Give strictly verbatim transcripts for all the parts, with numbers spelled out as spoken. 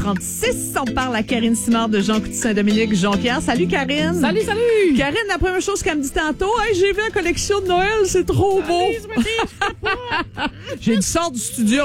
trente-six. On parle à Karine Simard de Jean Coutu-Saint-Dominique, Jonquière. Salut, Karine. Salut, salut. Karine, la première chose qu'elle me dit tantôt, hey, j'ai vu la collection de Noël, c'est trop beau. J'ai du sort du studio.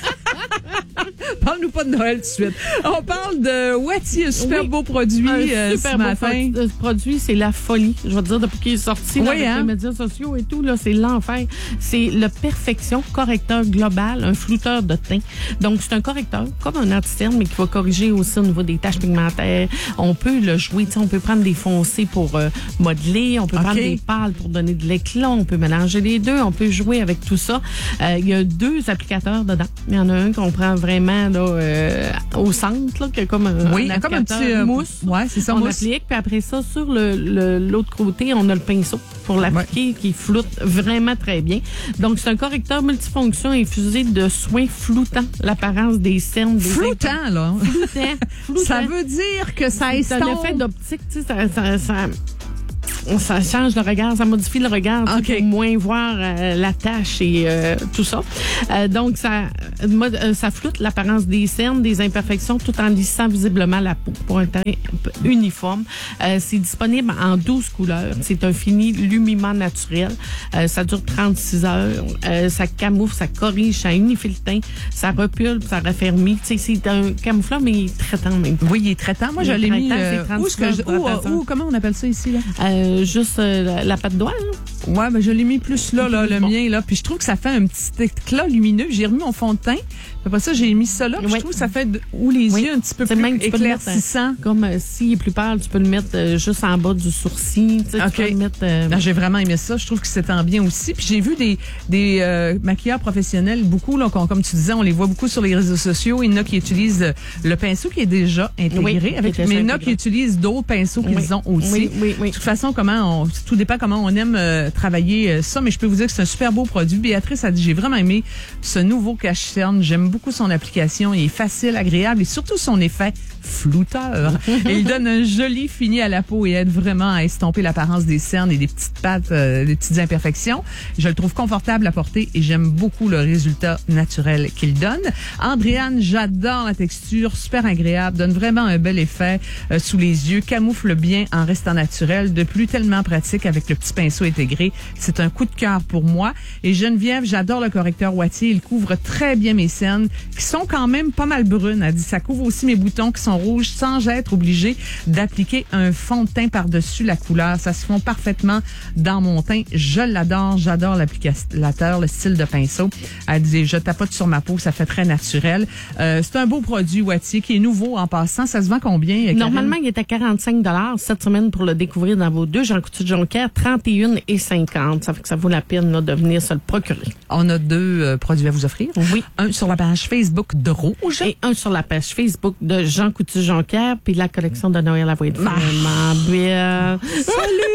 Parle-nous pas de Noël tout de suite. On parle de Wattier, un super oui. beau produit un euh, super ce beau matin. Pro- produit, c'est la folie. Je vais te dire, depuis qu'il est sorti oui, là, avec hein? les médias sociaux et tout, là, c'est l'enfer. C'est le Perfection correcteur global, un flouteur de teint. Donc, c'est un correcteur comme un anti-cerne, mais qui va corriger aussi au niveau des taches pigmentaires. On peut le jouer, on peut prendre des foncés pour euh, modeler, on peut okay. prendre des pâles pour donner de l'éclat, on peut mélanger les deux, on peut jouer avec tout ça. Euh, il y a deux applicateurs dedans. Il y en a un qu'on prend vraiment là, euh, au centre, là, qui est comme un, oui, un comme un petit euh, mousse. Ouais, c'est ça, on mousse. applique, puis après ça, sur le, le, l'autre côté, on a le pinceau pour l'appliquer, ouais. qui floute vraiment très bien. Donc, c'est un correcteur multifonction infusé de soins floutant l'apparence des cernes. Des floutant, imp- là. Floutant. Floutant. Ça veut dire que ça estompe. C'est un effet d'optique, tu sais, ça... ça, ça ça change le regard, ça modifie le regard okay. pour moins voir euh, la tache et euh, tout ça. Euh, donc, ça, euh, ça floute l'apparence des cernes, des imperfections, tout en lissant visiblement la peau pour un teint uniforme. Euh, c'est disponible en douze couleurs. C'est un fini lumiment naturel. Euh, ça dure trente-six heures. Euh, ça camoufle, ça corrige, ça unifie le teint, ça repulpe, ça raffermit. Tu sais, c'est un camouflant, mais il est traitant en même temps. Oui, il est traitant. Moi, je l'ai mis... Euh, où est-ce que je, où, où, où, comment on appelle ça ici, là? Euh, juste euh, la, la patte d'oie, là. Ouais, ben je l'ai mis plus là, là, le bon. mien, là. Puis je trouve que ça fait un petit éclat lumineux. J'ai remis mon fond de teint. Puis après ça, j'ai mis ça là. Puis oui. je trouve que ça fait de, ou les oui. yeux un petit peu c'est plus même, éclaircissant. Mettre, comme euh, s'il est plus pâle, tu peux le mettre euh, juste en bas du sourcil. Tu sais, okay. tu peux le mettre. Euh... Non, j'ai vraiment aimé ça. Je trouve que c'est en bien aussi. Puis j'ai vu des des euh, maquilleurs professionnels, beaucoup là, comme tu disais, on les voit beaucoup sur les réseaux sociaux. Il y en a qui utilisent le pinceau qui est déjà intégré, oui, avec, mais il y en a qui utilisent d'autres pinceaux qu'ils oui. ont aussi. Oui, oui, oui. De toute façon, comment on, tout dépend comment on aime euh, travailler euh, ça, mais je peux vous dire que c'est un super beau produit. Béatrice a dit, j'ai vraiment aimé ce nouveau cache-cerne. J'aime beaucoup son application. Il est facile, agréable et surtout son effet flouteur. Et il donne un joli fini à la peau et aide vraiment à estomper l'apparence des cernes et des petites pattes, euh, des petites imperfections. Je le trouve confortable à porter et j'aime beaucoup le résultat naturel qu'il donne. Andréane, j'adore la texture, super agréable, donne vraiment un bel effet euh, sous les yeux, camoufle bien en restant naturel, de plus tellement pratique avec le petit pinceau intégré. C'est un coup de cœur pour moi. Et Geneviève, j'adore le correcteur Wattier. Il couvre très bien mes cernes qui sont quand même pas mal brunes. Elle dit, ça couvre aussi mes boutons qui sont rouges sans être obligé d'appliquer un fond de teint par-dessus la couleur. Ça se fond parfaitement dans mon teint. Je l'adore. J'adore l'applicateur, le style de pinceau. Elle dit, je tapote sur ma peau, ça fait très naturel. Euh, c'est un beau produit Wattier qui est nouveau en passant. Ça se vend combien, Karine? Normalement, il est à quarante-cinq dollars cette semaine pour le découvrir dans vos deux Jean Coutu de Jonquière, trente et un et cinquante. Ça fait que ça vaut la peine là, de venir se le procurer. On a deux euh, produits à vous offrir. Oui. Un sur la page Facebook de Rouge. Et un sur la page Facebook de Jean Coutu Jonquière, puis la collection de Noël, elle va être vraiment belle. Salut!